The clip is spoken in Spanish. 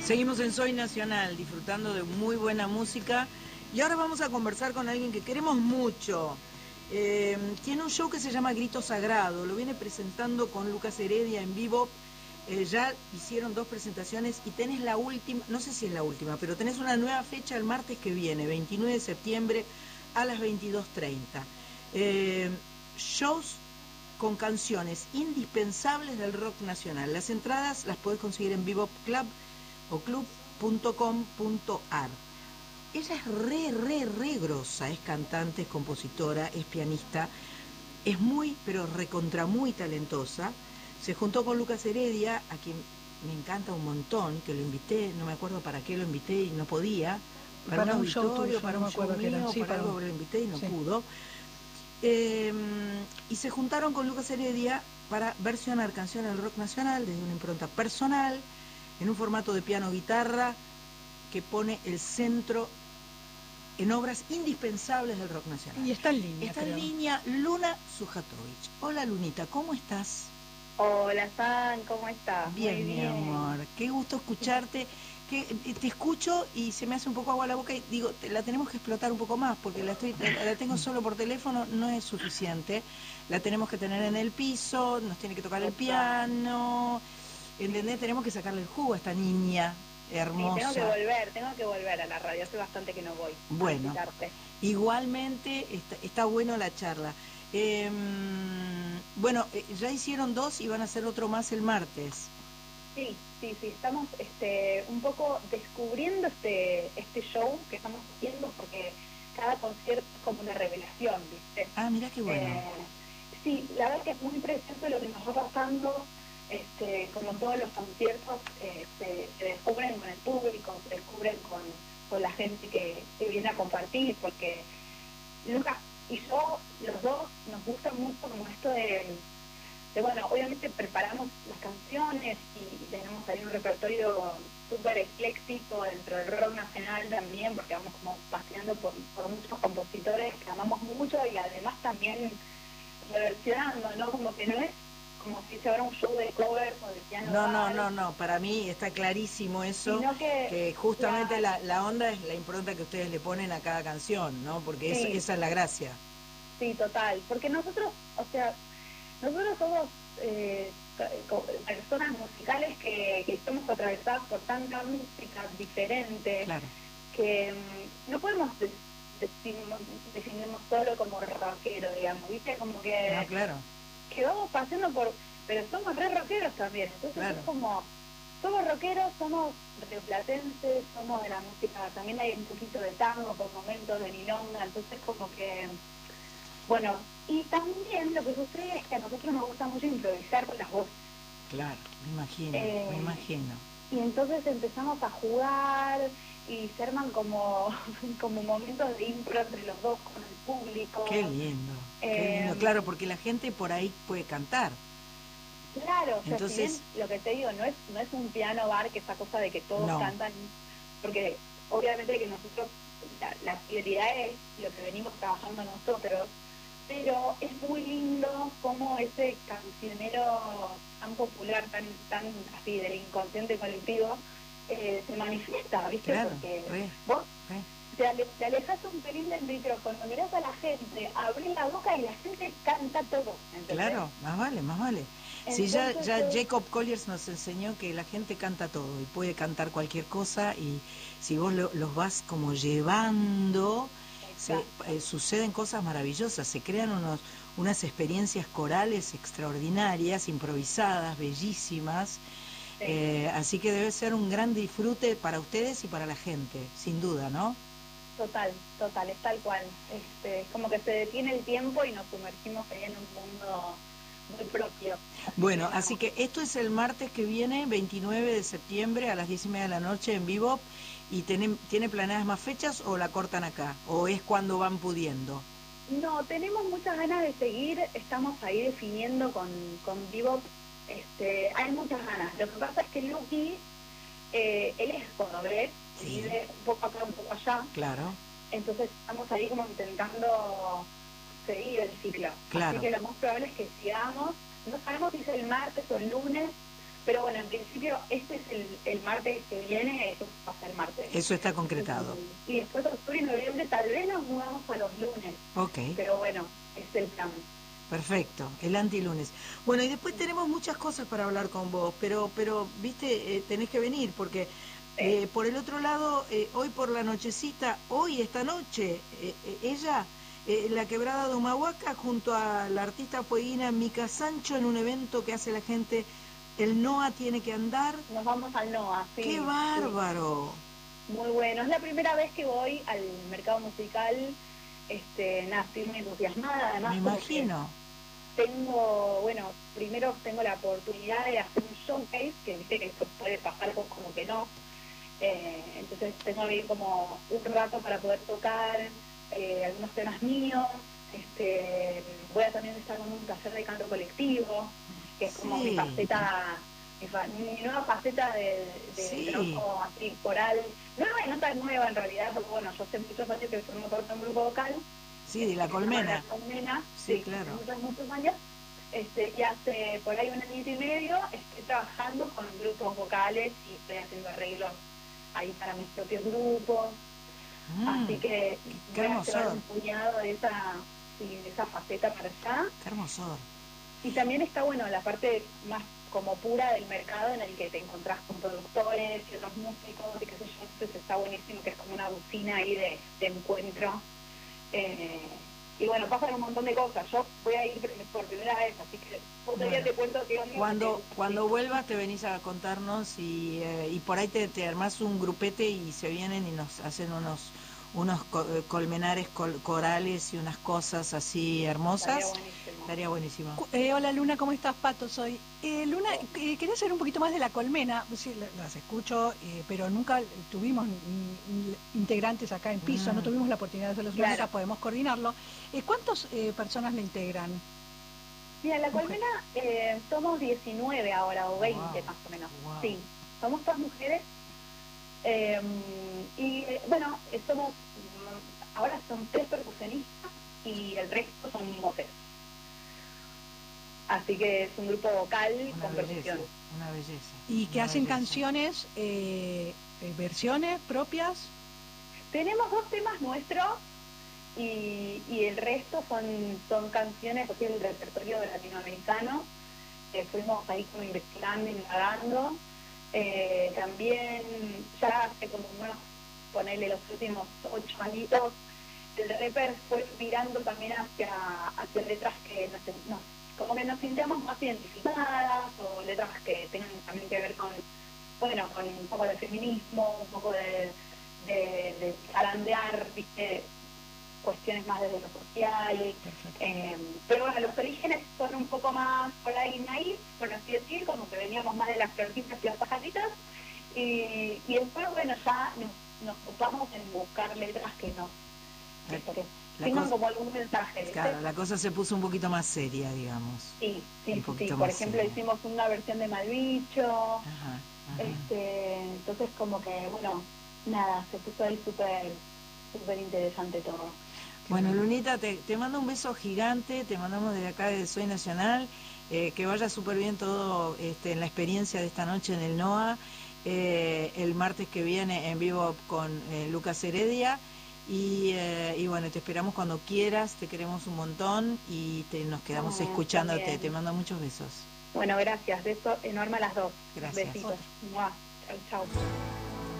Seguimos en Soy Nacional, disfrutando de muy buena música. Y ahora vamos a conversar con alguien que queremos mucho. Tiene un show que se llama Grito Sagrado. Lo viene presentando con Lucas Heredia en vivo. Ya hicieron 2 presentaciones y tenés la última, no sé si es la última, pero tenés una nueva fecha el martes que viene, 29 de septiembre a las 22:30. Shows con canciones indispensables del rock nacional. Las entradas las podés conseguir en Bebop Club o club.com.ar. Ella es re grosa, es cantante, es compositora, es pianista, es muy, pero recontra muy talentosa. Se juntó con Lucas Heredia, a quien me encanta un montón, que lo invité, no me acuerdo para qué lo invité y no podía, para un auditorio, para un show mío, para algo lo invité y no pudo. Y se juntaron con Lucas Heredia para versionar canciones del rock nacional desde una impronta personal, en un formato de piano-guitarra que pone el centro en obras indispensables del rock nacional. Y está en línea. Está en línea Luna Sujatovich. Hola Lunita, ¿cómo estás? Hola San, ¿cómo estás? Bien, mi amor, qué gusto escucharte. Que te escucho y se me hace un poco agua la boca y digo, la tenemos que explotar un poco más porque la tengo solo por teléfono, no es suficiente. La tenemos que tener en el piso, nos tiene que tocar el piano, ¿entendés? Tenemos que sacarle el jugo a esta niña hermosa. Sí, tengo que volver a la radio, hace bastante que no voy. Bueno, igualmente está bueno la charla. Bueno, ya hicieron 2 y van a hacer otro más el martes. Sí, estamos un poco descubriendo este show que estamos haciendo porque cada concierto es como una revelación, ¿viste? Ah, mira qué bueno. Sí, la verdad que es muy impresionante lo que nos va pasando, como todos los conciertos, se descubren con el público, se descubren con la gente que viene a compartir, porque Lucas y yo, los dos, nos gusta mucho como esto de bueno, obviamente preparamos las canciones y tenemos ahí un repertorio súper ecléctico dentro del rock nacional también, porque vamos como paseando por muchos compositores que amamos mucho y además también reversionando, ¿no? Como que no es como si se fuera un show de covers o de piano. No, para mí está clarísimo eso, sino que justamente la onda es la impronta que ustedes le ponen a cada canción, ¿no? Porque sí, esa es la gracia. Sí, total, porque nosotros somos personas musicales que estamos atravesadas por tanta música diferente, claro, que no podemos definirnos solo como rockero, digamos, ¿viste? Como que, no, claro, que vamos pasando pero somos re rockeros también, entonces claro, es como, somos rockeros, somos rioplatenses, somos de la música, también hay un poquito de tango por momentos, de milonga, entonces como que, bueno, y también lo que sucede es que a nosotros nos gusta mucho improvisar con las voces. Claro, me imagino. Y entonces empezamos a jugar y se arman como momentos de impro entre los dos con el público. Qué lindo, claro, porque la gente por ahí puede cantar. Claro, o sea, entonces, si bien, lo que te digo, no es un piano bar, que esa cosa de que todos cantan, porque obviamente que nosotros, la prioridad es lo que venimos trabajando nosotros, pero es muy lindo como ese cancionero tan popular, tan así del inconsciente colectivo, se manifiesta, ¿viste? Claro, porque vos te alejas un pelín del micrófono, mirás a la gente, abrís la boca y la gente canta todo, ¿entendés? Claro, más vale. Sí, ya Jacob Colliers nos enseñó que la gente canta todo y puede cantar cualquier cosa, y si vos los vas como llevando, suceden cosas maravillosas, se crean unas experiencias corales extraordinarias, improvisadas, bellísimas, así que debe ser un gran disfrute para ustedes y para la gente, sin duda, ¿no? Total, es tal cual, es como que se detiene el tiempo y nos sumergimos ahí en un mundo muy propio. Bueno, así que esto es el martes que viene, 29 de septiembre a las 10:30 de la noche en Bebop. ¿Y tiene planeadas más fechas o la cortan acá? ¿O es cuando van pudiendo? No, tenemos muchas ganas de seguir, estamos ahí definiendo con Bebop, hay muchas ganas. Lo que pasa es que Luqui, él es cordobés, vive un poco acá, un poco allá. Claro. Entonces estamos ahí como intentando seguir el ciclo. Claro. Así que lo más probable es que sigamos. No sabemos si es el martes o el lunes, Pero bueno, en principio este es el martes que viene, eso va a ser martes. Eso está concretado. Y después octubre y noviembre tal vez nos mudamos a los lunes. Ok. Pero bueno, es el plan. Perfecto, el antilunes. Bueno, y después tenemos muchas cosas para hablar con vos, pero viste, tenés que venir, porque por el otro lado, hoy por la nochecita, esta noche, ella, la Quebrada de Humahuaca, junto a la artista fueguina Mica Sancho, en un evento que hace la gente, el NOA tiene que andar. Nos vamos al NOA, sí. ¡Qué bárbaro! Sí. Muy bueno, es la primera vez que voy al mercado musical. Nada, estoy muy entusiasmada, además. Me imagino. Primero tengo la oportunidad de hacer un showcase, que viste que esto puede pasar como que no. Entonces tengo que ir como un rato para poder tocar algunos temas míos. Voy a también estar con un taller de canto colectivo, que es como mi faceta, mi nueva faceta de trabajo así coral. No tan nueva en realidad, porque bueno, yo hace muchos años que formo parte de un grupo vocal. Sí, de la Colmena. La Colmena, sí, claro. Muchos años. Y hace por ahí un año y medio estoy trabajando con grupos vocales y estoy haciendo arreglos ahí para mis propios grupos. Así que voy a llevar un puñado de esa faceta para allá. Qué hermosor. Y también está bueno la parte más como pura del mercado, en el que te encontrás con productores y otros músicos y qué sé yo. Entonces está buenísimo, que es como una bocina ahí de encuentro. Y bueno, pasan un montón de cosas. Yo voy a ir por primera vez, así que otro día te cuento qué onda. Cuando vuelvas te venís a contarnos y por ahí te armás un grupete y se vienen y nos hacen unos colmenares corales y unas cosas así hermosas. Estaría buenísimo. Hola Luna, ¿cómo estás? Pato soy. Luna, quería saber un poquito más de la Colmena. Sí, las escucho, pero nunca tuvimos integrantes acá en piso, no tuvimos la oportunidad de hacerlo, claro. Podemos coordinarlo. ¿Cuántas personas le integran? Mira, la Colmena somos 19 ahora, o 20 más o menos. Wow. Sí, somos todas mujeres. Bueno, ahora son 3 percusionistas y el resto son voces. Así que es un grupo vocal con percusión. Una belleza. ¿Y que hacen canciones, versiones propias? Tenemos 2 temas nuestros y el resto son canciones, porque es el repertorio latinoamericano. Fuimos ahí como investigando, indagando. También ya hace como ponerle los últimos 8 añitos, el rapper fue mirando también hacia letras que como que nos sintamos más identificadas, o letras que tengan también que ver con un poco de feminismo, un poco de zarandear, viste, cuestiones más desde lo social. Pero bueno, los orígenes son un poco más por ahí naif, por así decir, como que veníamos más de las florcitas y las pajaritas, y después bueno, ya nos ocupamos en buscar letras que tengan como algún mensaje. Claro, la cosa se puso un poquito más seria, digamos. Sí. Por ejemplo, hicimos una versión de Malbicho. Entonces como que, bueno, nada, se puso ahí súper interesante todo. Bueno, Lunita, te mando un beso gigante, te mandamos desde acá, desde Soy Nacional, que vaya súper bien todo en la experiencia de esta noche en el NOA, el martes que viene en vivo con Lucas Heredia, y bueno, te esperamos cuando quieras, te queremos un montón y nos quedamos escuchándote, también. Te mando muchos besos. Bueno, gracias, beso enorme a las dos. Gracias. Besitos. Chau.